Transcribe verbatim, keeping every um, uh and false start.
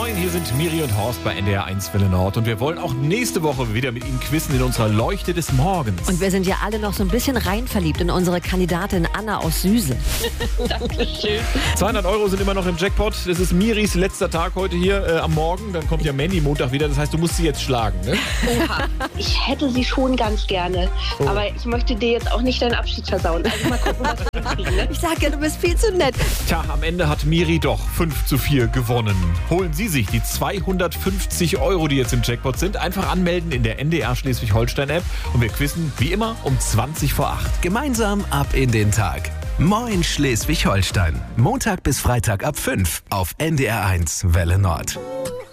Moin, hier sind Miri und Horst bei N D R eins Welle Nord und wir wollen auch nächste Woche wieder mit Ihnen quizzen in unserer Leuchte des Morgens. Und wir sind ja alle noch so ein bisschen rein verliebt in unsere Kandidatin Anna aus Süse. Dankeschön. zweihundert Euro sind immer noch im Jackpot. Das ist Miris letzter Tag heute hier äh, am Morgen. Dann kommt ja Mandy Montag wieder. Das heißt, du musst sie jetzt schlagen, ne? Oha. Ich hätte sie schon ganz gerne, Oh. aber ich möchte dir jetzt auch nicht deinen Abschied versauen. Also mal gucken, was wir kriegen, ne? Ich sag ja, du bist viel zu nett. Tja, am Ende hat Miri doch fünf zu vier gewonnen. Holen Sie sich die zweihundertfünfzig Euro, die jetzt im Jackpot sind. Einfach anmelden in der N D R Schleswig-Holstein-App. Und wir quizzen wie immer um zwanzig vor acht. Gemeinsam ab in den Tag. Moin Schleswig-Holstein. Montag bis Freitag ab fünf auf N D R eins Welle Nord.